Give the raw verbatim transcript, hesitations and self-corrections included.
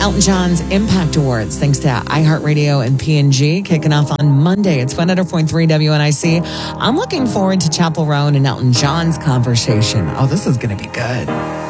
Elton John's Impact Awards, thanks to iHeartRadio and P and G, kicking off on Monday. It's one hundred point three W N I C. I'm looking forward to Chapel Roan and Elton John's conversation. Oh, this is going to be good.